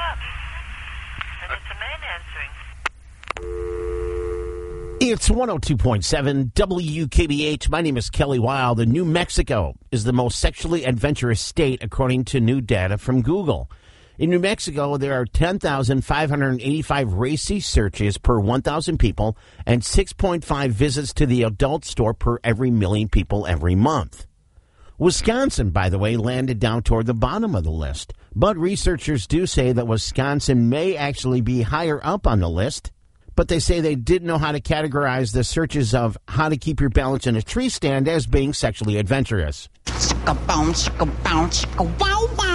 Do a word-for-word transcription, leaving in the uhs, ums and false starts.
up. And it's a man answering. It's one oh two point seven W K B H. My name is Kelly Wild. And New Mexico is the most sexually adventurous state, according to new data from Google. In New Mexico, there are ten thousand five hundred eighty-five racy searches per one thousand people and six point five visits to the adult store per every million people every month. Wisconsin, by the way, landed down toward the bottom of the list. But researchers do say that Wisconsin may actually be higher up on the list. But they say they didn't know how to categorize the searches of how to keep your balance in a tree stand as being sexually adventurous. Bounce, bounce, wow, wow.